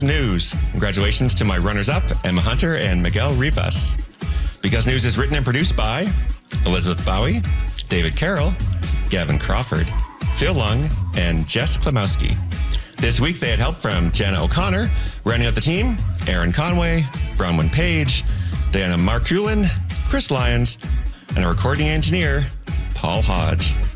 News. Congratulations to my runners-up, Emma Hunter and Miguel Rivas. Because News is written and produced by Elizabeth Bowie, David Carroll, Gavin Crawford, Phil Lung, and Jess Klimowski. This week, they had help from Jenna O'Connor, rounding out the team, Aaron Conway, Bronwyn Page, Diana Markulin, Chris Lyons, and a recording engineer, Paul Hodge.